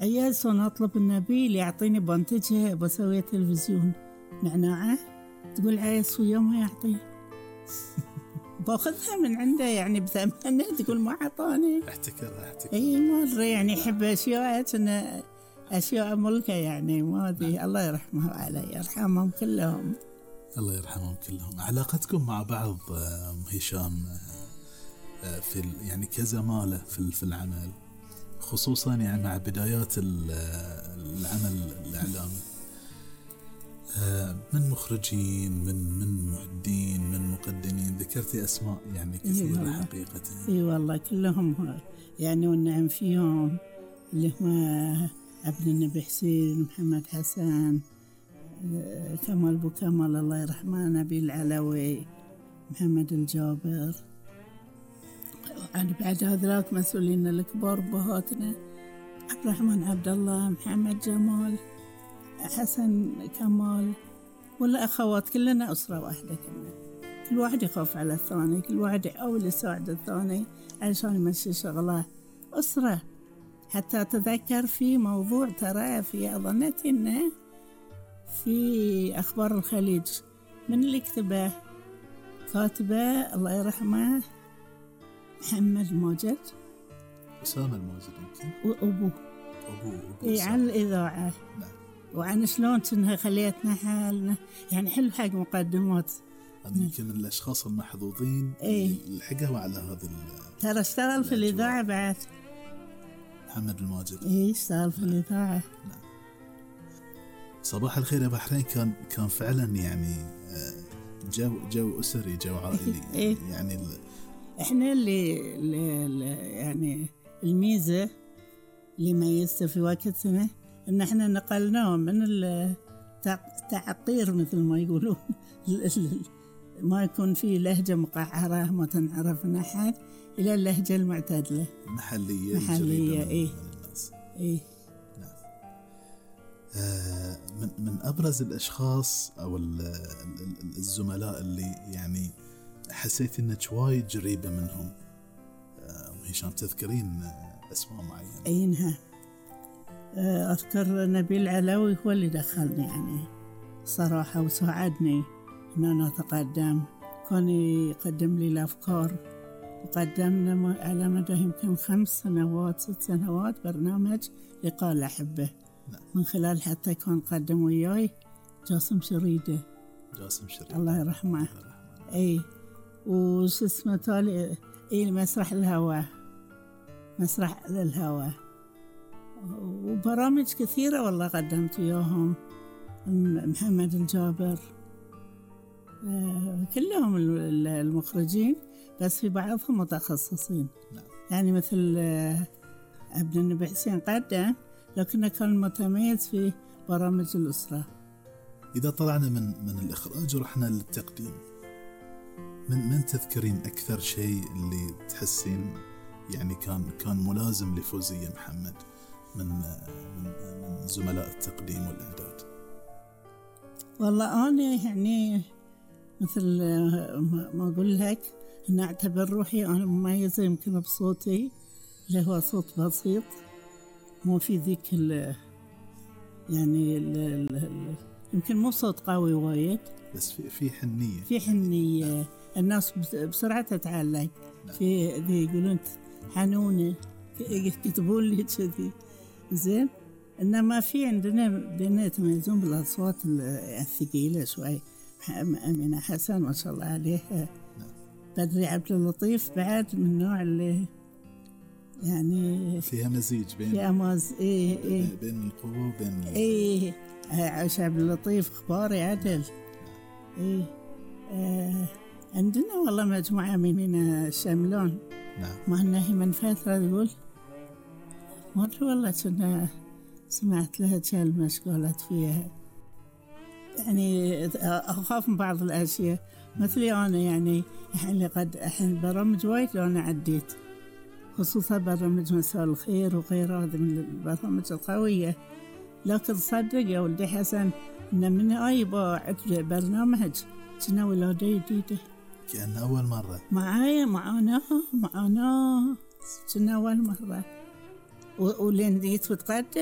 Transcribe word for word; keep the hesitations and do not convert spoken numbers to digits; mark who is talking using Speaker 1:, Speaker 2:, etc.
Speaker 1: عيال صون أطلب النبيل يعطيني بنتجها بسوي تلفزيون نعناعة، تقول عيس ويا ما يعطي باخذها من عنده يعني بثمنه، تقول ما عطاني.
Speaker 2: احتكرها احتكرها.
Speaker 1: اي ما ادري يعني يحب اشياء كنا اشياء ملكه يعني ما ادري. الله يرحمه علي يرحمهم كلهم.
Speaker 2: الله يرحمهم كلهم. علاقتكم مع بعض ام هشام في يعني كزماله في في العمل، خصوصا يعني مع بدايات العمل الاعلامي، من مخرجين من من معدين من مقدمين، ذكرتي اسماء يعني كثيره إيه حقيقه.
Speaker 1: اي أيوة والله كلهم يعني والنعم فيهم، اللي هم عبد النبي حسين، محمد حسن، كمال بو كمال الله يرحمه، نبيل العلوي، محمد الجابر. أنا بعد هذلاك مسؤولين الكبار بهاتنا، عبد الرحمن عبد الله، محمد جمال، حسن كمال، ولا أخوات كلنا أسرة واحدة كنا. كل واحد يخاف على الثاني، كل واحد يحاول يساعد الثاني عشان يمشي شغله. أسرة. حتى أتذكر في موضوع ترى في أظنتي إنه في أخبار الخليج، من اللي كتبه؟ كاتبه الله يرحمه محمد الموجد،
Speaker 2: أسامة الموجد يمكن،
Speaker 1: وأبوه
Speaker 2: أبوه
Speaker 1: إيه عن الإذاعة.
Speaker 2: نعم.
Speaker 1: وعن شلون كنها خليتنا حالنا يعني حلو حق مقدمات.
Speaker 2: أنا يمكن من الأشخاص المحظوظين
Speaker 1: إيه؟
Speaker 2: اللي لحقوا على هذا.
Speaker 1: ترى اشتغل في الإذاعة بعد
Speaker 2: محمد الموجد.
Speaker 1: إيه اشتغل في الإذاعة.
Speaker 2: نعم. صباح الخير يا بحرين كان كان فعلا يعني جو جو أسري، جو عائلي.
Speaker 1: إيه؟
Speaker 2: يعني
Speaker 1: إحنا اللي, اللي يعني الميزة اللي ميزته في وقتنا إن إحنا نقلناه من التعقير مثل ما يقولون ما يكون فيه لهجة مقعرة ما تنعرف من أحد، إلى اللهجة المعتدلة
Speaker 2: محلية
Speaker 1: محلية. إيه إيه.
Speaker 2: نعم. آه من من أبرز الأشخاص أو الزملاء اللي يعني حسيت إنك وايد قريبة منهم، آه هشام تذكرين أسماء معينة؟
Speaker 1: أينها أذكر نبيل العلوي هو اللي دخلني يعني صراحة وساعدني إن أنا أتقدم، كان يقدم لي الأفكار، وقدمنا على مدى يمكن خمس سنوات ست سنوات برنامج لقاء الأحبة.
Speaker 2: نعم. من
Speaker 1: خلال حتى كان قدم وياي جاسم شريدة،
Speaker 2: جاسم شريدة
Speaker 1: الله يرحمه. أي وش اسمه تالي، أي مسرح الهوى، مسرح الهوى، وبرامج كثيرة والله قدمت وياهم. محمد الجابر، كلهم المخرجين، بس في بعضهم متخصصين.
Speaker 2: نعم.
Speaker 1: يعني مثل عبد النبي حسين قدم، لكنه كان متميز في برامج الأسرة.
Speaker 2: إذا طلعنا من من الإخراج ورحنا للتقديم، من من تذكرين أكثر شيء اللي تحسين يعني كان كان ملازم لفوزية محمد من من من زملاء التقديم والإعداد؟
Speaker 1: والله أنا يعني مثل ما أقول لك أن أعتبر روحي أنا مميزة يمكن بصوتي اللي هو صوت بسيط، مو في ذيك ال يعني ال ال يمكن مو صوت قوي وايد،
Speaker 2: بس في في حنية
Speaker 1: في حنية. الناس بسرعة تتعلق. في ذي يقولون حنونة، يكتبون لي كذي زين. إنما في عندنا بينا يتميزون بالأصوات الثقيلة شوي. أمينة حسن ما شاء الله عليها، بدري عبد اللطيف بعد من النوع اللي يعني
Speaker 2: فيها مزيج بين
Speaker 1: فيها مز إيه إيه
Speaker 2: بين القوة وبين
Speaker 1: إيه. عايش عبد اللطيف إخباري عدل. إيه آه عندنا والله مجموعة من الشاملون.
Speaker 2: نعم.
Speaker 1: ما هي من فترة تقول ما أدري والله كنا سمعت لها كلمة قالت فيها، يعني أخاف من بعض الأشياء مثلي أنا يعني الحين قد الحين برامج وايد لو أنا عديت، خصوصا برامج مساء الخير وغير هذه من البرامج القوية. لكن صدق يا ولدي حسن إن من أي باعت برنامج كنا ولادة جديدة
Speaker 2: كأن أول مرة
Speaker 1: معايا معانا معانا كنا أول مرة، ولين جيت بتقدم